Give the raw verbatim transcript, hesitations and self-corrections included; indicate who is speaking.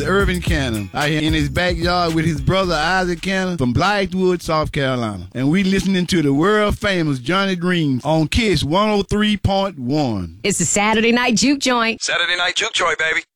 Speaker 1: Irvin Cannon out here in his backyard with his brother Isaac Cannon from Blythewood, South Carolina. And we listening to the world famous Johnny Green on KISS one oh three point one.
Speaker 2: It's the Saturday Night Juke Joint.
Speaker 3: Saturday Night Juke Joint, baby.